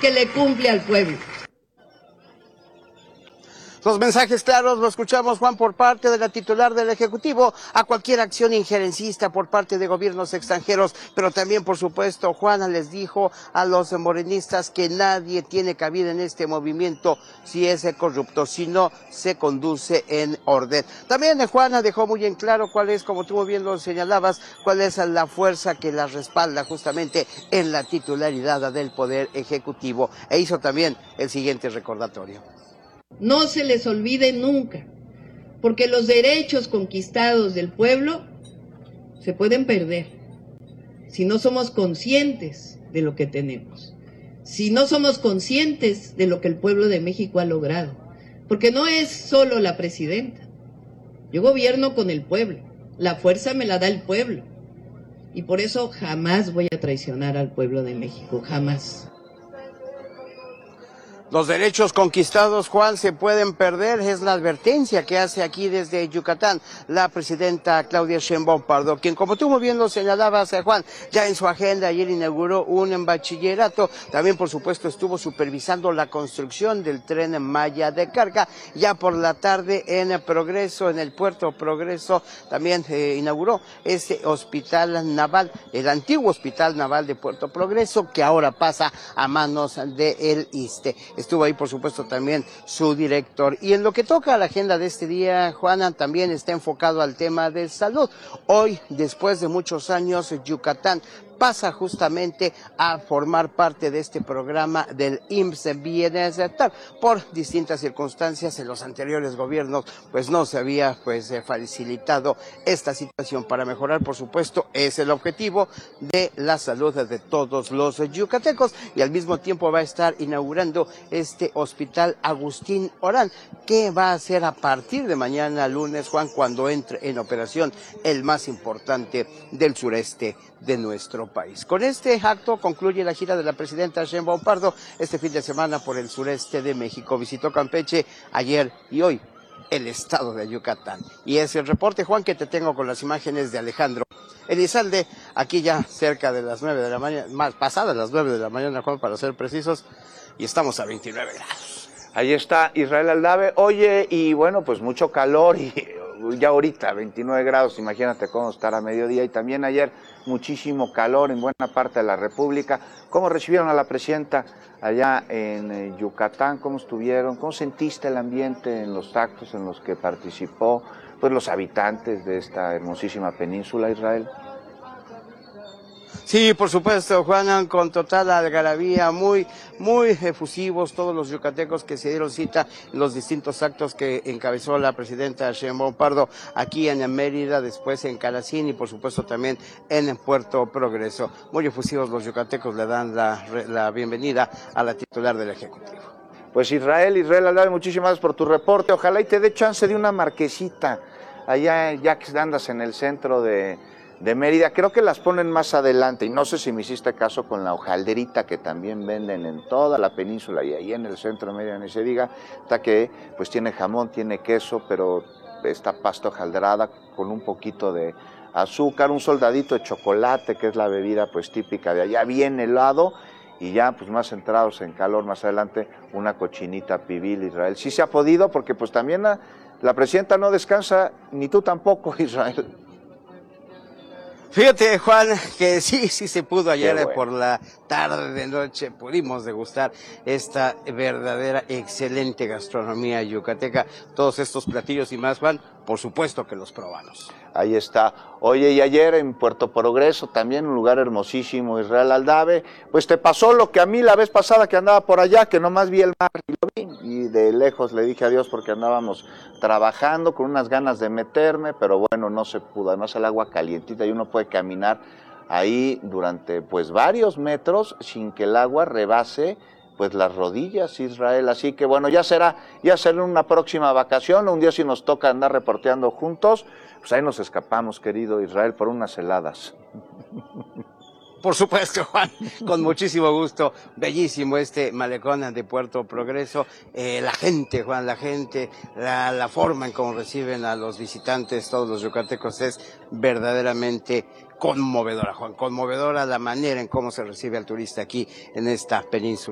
que le cumple al pueblo. Los mensajes claros lo escuchamos, Juan, por parte de la titular del Ejecutivo a cualquier acción injerencista por parte de gobiernos extranjeros, pero también, por supuesto, Juana les dijo a los morenistas que nadie tiene cabida en este movimiento si es corrupto, si no se conduce en orden. También Juana dejó muy en claro cuál es, como tú bien lo señalabas, cuál es la fuerza que la respalda justamente en la titularidad del Poder Ejecutivo, e hizo también el siguiente recordatorio. No se les olvide nunca, porque los derechos conquistados del pueblo se pueden perder si no somos conscientes de lo que tenemos, si no somos conscientes de lo que el pueblo de México ha logrado, porque no es solo la presidenta. Yo gobierno con el pueblo, la fuerza me la da el pueblo, y por eso jamás voy a traicionar al pueblo de México, jamás. Los derechos conquistados, Juan, se pueden perder, es la advertencia que hace aquí desde Yucatán la presidenta Claudia Sheinbaum Pardo, quien, como tú muy bien lo señalabas, Juan, ya en su agenda ayer inauguró un bachillerato, también por supuesto estuvo supervisando la construcción del Tren Maya de carga, ya por la tarde en Progreso, en el puerto Progreso, también inauguró ese hospital naval, el antiguo hospital naval de Puerto Progreso, que ahora pasa a manos del ISSSTE. Estuvo ahí, por supuesto, también su director. Y en lo que toca a la agenda de este día, Juana, también está enfocado al tema de salud. Hoy, después de muchos años, Yucatán pasa justamente a formar parte de este programa del IMSS Bienestar. Por distintas circunstancias en los anteriores gobiernos, pues no se había facilitado esta situación. Para mejorar, por supuesto, es el objetivo de la salud de todos los yucatecos, y al mismo tiempo va a estar inaugurando este hospital Agustín Orán, que va a ser a partir de mañana lunes, Juan, cuando entre en operación el más importante del sureste de nuestro país. Con este acto concluye la gira de la presidenta Sheinbaum Pardo este fin de semana por el sureste de México. Visitó Campeche ayer y hoy el estado de Yucatán. Y es el reporte, Juan, que te tengo con las imágenes de Alejandro Elizalde, aquí ya cerca de las 9 de la mañana, más pasadas las 9 de la mañana, Juan, para ser precisos, y estamos a 29 grados. Ahí está Israel Aldave. Oye, y bueno, pues mucho calor, y ya ahorita 29 grados, imagínate cómo estar a mediodía, y también ayer muchísimo calor en buena parte de la República. ¿Cómo recibieron a la presidenta allá en Yucatán? ¿Cómo estuvieron? ¿Cómo sentiste el ambiente en los actos en los que participó pues los habitantes de esta hermosísima península, Israel? Sí, por supuesto, Juan, con total algarabía, muy efusivos todos los yucatecos que se dieron cita en los distintos actos que encabezó la presidenta Sheinbaum Pardo aquí en Mérida, después en Calacín y por supuesto también en Puerto Progreso. Muy efusivos los yucatecos, le dan la bienvenida a la titular del Ejecutivo. Pues Israel Aldave, muchísimas gracias por tu reporte. Ojalá y te dé chance de una marquesita allá, ya que andas en el centro de Mérida. Creo que las ponen más adelante, y no sé si me hiciste caso con la hojalderita que también venden en toda la península y ahí en el centro de Mérida, ni se diga, hasta que pues tiene jamón, tiene queso, pero esta pasta hojaldrada con un poquito de azúcar, un soldadito de chocolate, que es la bebida pues típica de allá, bien helado, y ya pues más centrados en calor, más adelante una cochinita pibil, Israel. Sí se ha podido, porque pues también la presidenta no descansa, ni tú tampoco, Israel. Fíjate, Juan, que sí se pudo ayer, bueno, por la tarde de noche, pudimos degustar esta verdadera excelente gastronomía yucateca, todos estos platillos y más, Juan, por supuesto que los probamos. Ahí está. Oye, y ayer en Puerto Progreso, también un lugar hermosísimo, Israel Aldave, pues te pasó lo que a mí la vez pasada que andaba por allá, que nomás vi el mar y lo vi, y de lejos le dije adiós porque andábamos trabajando con unas ganas de meterme, pero bueno, no se pudo, además el agua calientita y uno puede caminar ahí durante pues varios metros sin que el agua rebase pues las rodillas, Israel, así que bueno, ya será una próxima vacación, un día si nos toca andar reporteando juntos, pues ahí nos escapamos, querido Israel, por unas heladas. Por supuesto, Juan, con muchísimo gusto, bellísimo este malecón de Puerto Progreso, la gente, Juan, la forma en cómo reciben a los visitantes, todos los yucatecos, es verdaderamente conmovedora, Juan, conmovedora la manera en cómo se recibe al turista aquí en esta península.